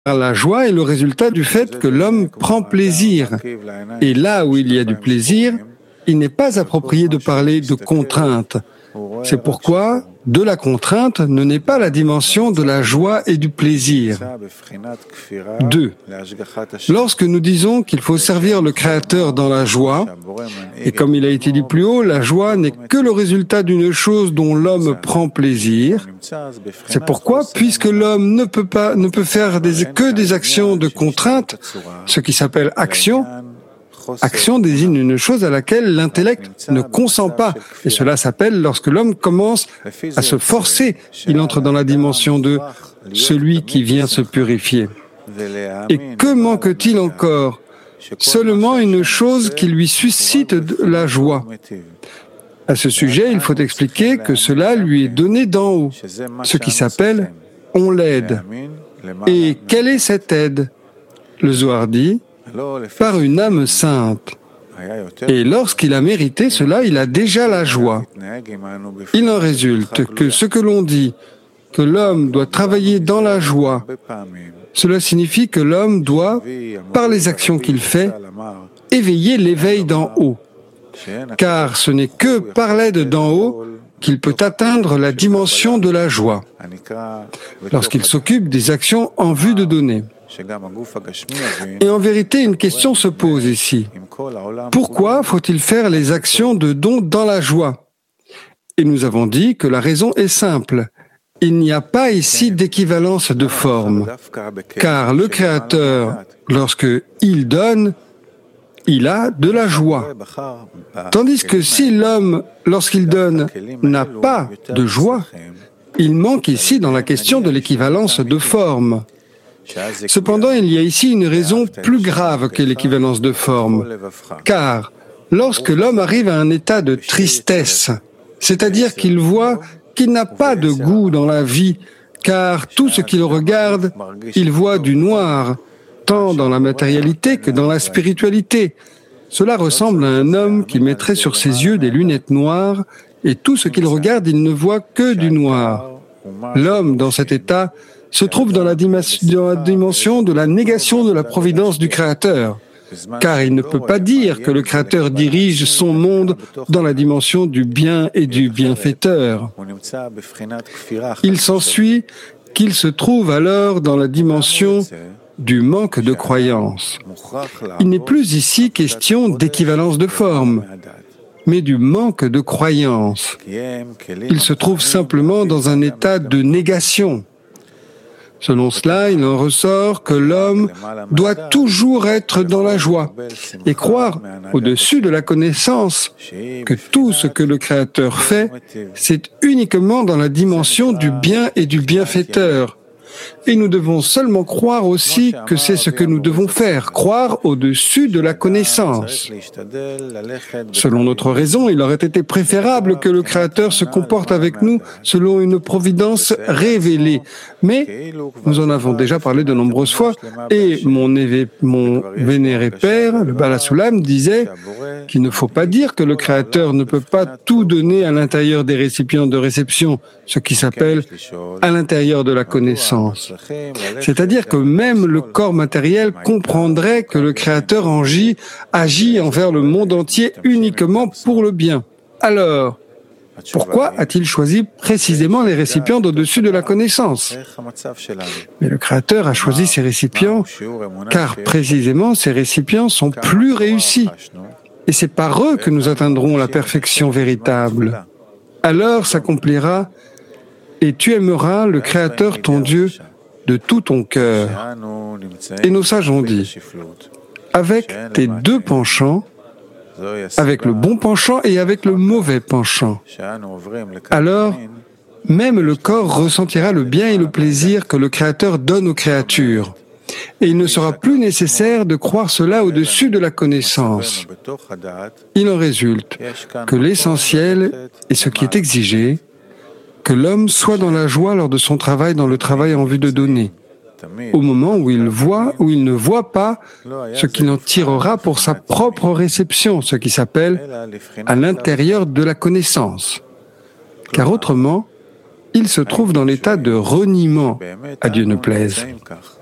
La joie est le résultat du fait que l'homme prend plaisir. Et là où il y a du plaisir, il n'est pas approprié de parler de contrainte. C'est pourquoi de la contrainte ne naît pas la dimension de la joie et du plaisir. 2. Lorsque nous disons qu'il faut servir le Créateur dans la joie, et comme il a été dit plus haut, la joie n'est que le résultat d'une chose dont l'homme prend plaisir, c'est pourquoi, puisque l'homme ne peut faire que des actions de contrainte, ce qui s'appelle action, action désigne une chose à laquelle l'intellect ne consent pas. Et cela s'appelle, lorsque l'homme commence à se forcer, il entre dans la dimension de celui qui vient se purifier. Et que manque-t-il encore? Seulement une chose qui lui suscite de la joie. À ce sujet, il faut expliquer que cela lui est donné d'en haut, ce qui s'appelle « on l'aide ». Et quelle est cette aide? Le Zohar dit « par une âme sainte ». Et lorsqu'il a mérité cela, il a déjà la joie. Il en résulte que ce que l'on dit, que l'homme doit travailler dans la joie, cela signifie que l'homme doit, par les actions qu'il fait, éveiller l'éveil d'en haut. Car ce n'est que par l'aide d'en haut qu'il peut atteindre la dimension de la joie, lorsqu'il s'occupe des actions en vue de donner. Et en vérité, une question se pose ici. Pourquoi faut-il faire les actions de don dans la joie? Et nous avons dit que la raison est simple. Il n'y a pas ici d'équivalence de forme, car le Créateur, lorsque il donne, il a de la joie. Tandis que si l'homme, lorsqu'il donne, n'a pas de joie, il manque ici dans la question de l'équivalence de forme. Cependant, il y a ici une raison plus grave que l'équivalence de forme, car lorsque l'homme arrive à un état de tristesse, c'est-à-dire qu'il voit qu'il n'a pas de goût dans la vie, car tout ce qu'il regarde, il voit du noir, tant dans la matérialité que dans la spiritualité. Cela ressemble à un homme qui mettrait sur ses yeux des lunettes noires, et tout ce qu'il regarde, il ne voit que du noir. L'homme, dans cet état, se trouve dans la dimension de la négation de la providence du Créateur, car il ne peut pas dire que le Créateur dirige son monde dans la dimension du bien et du bienfaiteur. Il s'ensuit qu'il se trouve alors dans la dimension du manque de croyance. Il n'est plus ici question d'équivalence de forme, mais du manque de croyance. Il se trouve simplement dans un état de négation. Selon cela, il en ressort que l'homme doit toujours être dans la joie et croire, au-dessus de la connaissance, que tout ce que le Créateur fait, c'est uniquement dans la dimension du bien et du bienfaiteur. Et nous devons seulement croire aussi que c'est ce que nous devons faire, croire au-dessus de la connaissance. Selon notre raison, il aurait été préférable que le Créateur se comporte avec nous selon une providence révélée. Mais nous en avons déjà parlé de nombreuses fois, et mon vénéré père, le Baal HaSulam, disait qu'il ne faut pas dire que le Créateur ne peut pas tout donner à l'intérieur des récipients de réception, ce qui s'appelle à l'intérieur de la connaissance. C'est-à-dire que même le corps matériel comprendrait que le Créateur agit envers le monde entier uniquement pour le bien. Alors, pourquoi a-t-il choisi précisément les récipients d'au-dessus de la connaissance? Mais le Créateur a choisi ces récipients car précisément ces récipients sont plus réussis. Et c'est par eux que nous atteindrons la perfection véritable. Alors s'accomplira « Et tu aimeras le Créateur ton Dieu de tout ton cœur. » Et nos sages ont dit « Avec tes deux penchants, avec le bon penchant et avec le mauvais penchant. » Alors, même le corps ressentira le bien et le plaisir que le Créateur donne aux créatures. Et il ne sera plus nécessaire de croire cela au-dessus de la connaissance. Il en résulte que l'essentiel est ce qui est exigé, que l'homme soit dans la joie lors de son travail, dans le travail en vue de donner, au moment où il voit ou il ne voit pas ce qu'il en tirera pour sa propre réception, ce qui s'appelle à l'intérieur de la connaissance. Car autrement, il se trouve dans l'état de reniement, à Dieu ne plaise.